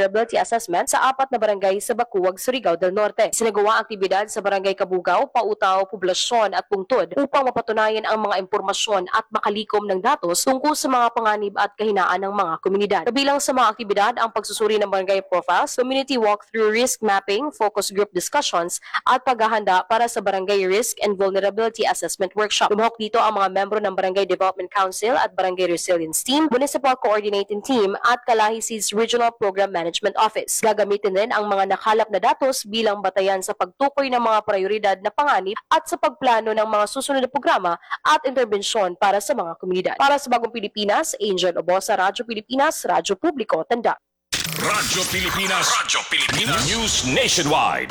vulnerability assessment sa 4 na barangay sa Bacuag, Surigao del Norte. Sinagawa ang aktibidad sa barangay Kabugaw, Pautaw, Poblasyon at Pungtod upang mapatunayan ang mga impormasyon at makalikom ng datos tungkol sa mga panganib at kahinaan ng mga komunidad. Kabilang sa mga aktibidad ang pagsusuri ng barangay profiles, community walkthrough, risk mapping, focus group discussions at paghahanda para sa Barangay Risk and Vulnerability Assessment Workshop. Lumahok dito ang mga membro ng Barangay Development Council at Barangay Resilience Team, Municipal Coordinating Team at Kalahi Seeds Regional Program Management Office. Gagamitin din ang mga nakalap na datos bilang batayan sa pagtukoy ng mga prioridad na panganib at sa pagplano ng mga susunod na programa at interbensyon para sa mga komunidad. Para sa Bagong Pilipinas, Angel Obosa, Radyo Pilipinas, Radyo Publiko, Tanda. Radyo Pilipinas News Nationwide.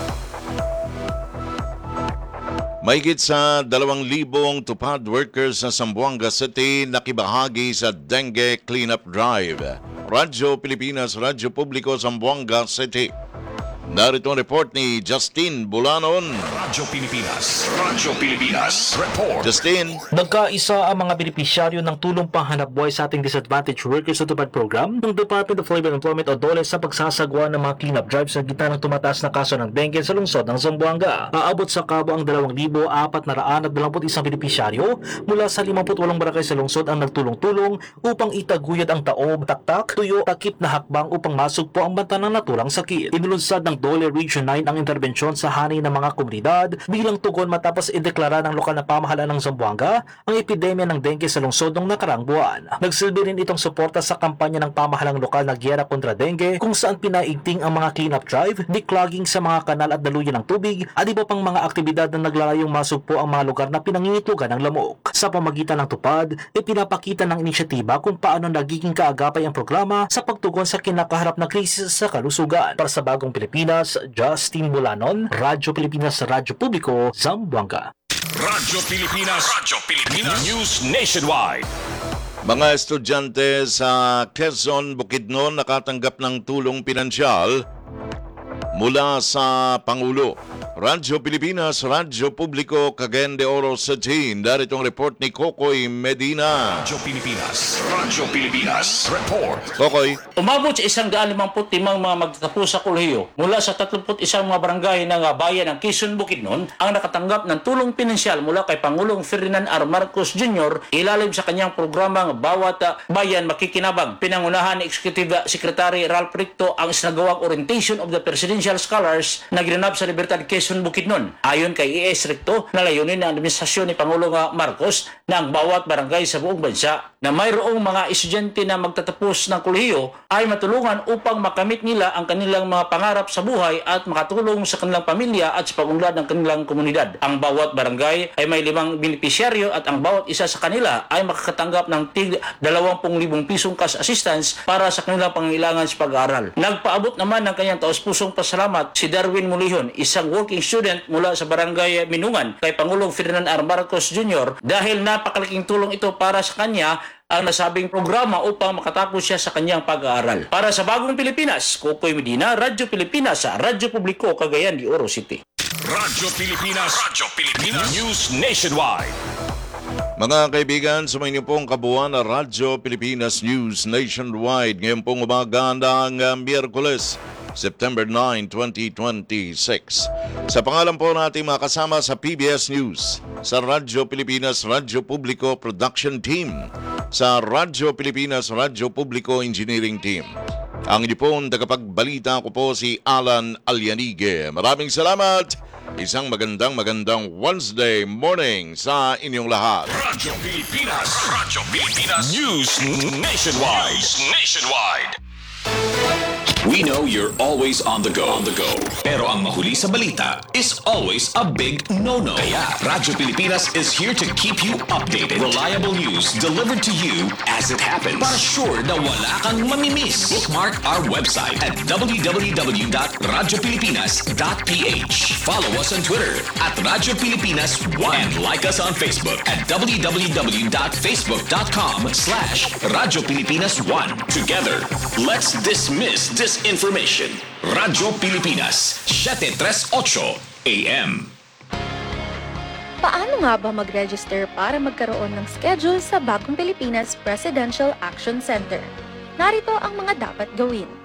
Mahigit sa 2,000 tupad workers sa Zamboanga City nakibahagi sa dengue cleanup drive. Radyo Pilipinas, Radyo Publiko, Zamboanga City. Narito ang report ni Justin Bulanon. Radyo Pilipinas Report. Justin. Nagkaisa ang mga benepisyaryo ng tulong panghanapbuhay sa ating disadvantaged workers sa tupad program ng Department of Labor and Employment o DOLE sa pagsasagawa ng mga cleanup drives sa gitna ng tumataas na kaso ng dengue sa lungsod ng Zamboanga. Aabot sa kabo ang 2,421 benepisyaryo mula sa 58 barangay sa lungsod ang nagtulong-tulong upang itaguyod ang taob, taktak, tuyo, takip na hakbang upang masugpo ang banta ng naturang sakit. Inulunsad ng DOLE Region 9 ang interbensyon sa hanay ng mga komunidad bilang tugon matapos ideklara ng lokal na pamahalaan ng Zamboanga ang epidemya ng dengue sa lungsod noong nakaraang buwan. Nagsilbi rin itong suporta sa kampanya ng pamahalang lokal na Giyera kontra Dengue kung saan pinaigting ang mga cleanup drive, declogging sa mga kanal at daluyan ng tubig at iba pang mga aktibidad na naglalayong masugpo ang mga lugar na pinangingitlugan ng lamok. Sa pamagitan ng tupad, ipinapakita ng inisyatiba kung paano nagiging kaagapay ang programa sa pagtugon sa kinakaharap na krisis sa kalusugan. Para sa Bagong Pilipinas, Justin Bulanon, Radyo Pilipinas, Radyo Publiko, Zamboanga. Radyo Pilipinas News Nationwide. Mga estudyante sa Quezon, Bukidnon nakatanggap ng tulong pinansyal mula sa Pangulo. Radyo Pilipinas, Radyo Publiko, Cagayan de Oro City. Narito ang report ni Kokoy Medina. Radyo Pilipinas Report. Kokoy. Umabot sa 155 mga magtatapos sa kolehiyo mula sa 31 mga barangay ng bayan ng Quezon, Bukidnon ang nakatanggap ng tulong pinansyal mula kay Pangulong Ferdinand R. Marcos Jr. ilalim sa kanyang programang Bawat Bayan Makikinabang. Pinangunahan ni Executive Secretary Ralph Ricto ang isinagawang orientation of the Presidential Scholars na ginanap sa Libertad, Quezon, Bukidnon. Ayon kay E.S. Ricto, na layunin ng administrasyon ni Pangulong Marcos na ang bawat barangay sa buong bansa na mayroong mga estudyante na magtatapos ng kolehiyo ay matulungan upang makamit nila ang kanilang mga pangarap sa buhay at makatulong sa kanilang pamilya at sa pag-unlad ng kanilang komunidad. Ang bawat barangay ay may 5 benepisyaryo at ang bawat isa sa kanila ay makakatanggap ng tig 20,000 pisong cash assistance para sa kanilang pangangailangan sa pag-aaral. Nagpaabot naman ng kanyang taos-pusong pasalamat si Darwin Mulihon, isang working student mula sa barangay Minungan kay Pangulong Ferdinand R. Marcos Jr. dahil napakalaking tulong ito para sa kanya ang nasabing programa upang makatapos siya sa kanyang pag-aaral. Para sa Bagong Pilipinas, Kokoy Medina, Radyo Pilipinas, Radyo Publiko, Cagayan de Oro City. Radyo Pilipinas News Nationwide. Mga kaibigan, sumayin niyo pong kabuuan na Radyo Pilipinas News Nationwide. Ngayon pong umaga ng Miyerkules, September 9, 2026. Sa pangalan po natin mga kasama sa PBS News, sa Radyo Pilipinas, Radyo Publiko Production Team, sa Radyo Pilipinas, Radyo Publiko Engineering Team. Ang inyo pong tagapagbalita ko po si Alan Alianige. Maraming salamat. Isang magandang Wednesday morning sa inyong lahat. Radyo Pilipinas News Nationwide. We know you're always on the go. Pero ang mahuli sa balita is always a big no-no. Kaya Radyo Pilipinas is here to keep you updated. Reliable news delivered to you as it happens. Para sure na wala kang mamimiss. Bookmark our website at www.radiopilipinas.ph. Follow us on Twitter at Radyo Pilipinas1 and like us on Facebook at www.facebook.com/Radyo Pilipinas1. Together, let's dismiss disinformation. Radyo Pilipinas, 738 AM. Paano nga ba mag-register para magkaroon ng schedule sa Bagong Pilipinas Presidential Action Center? Narito ang mga dapat gawin.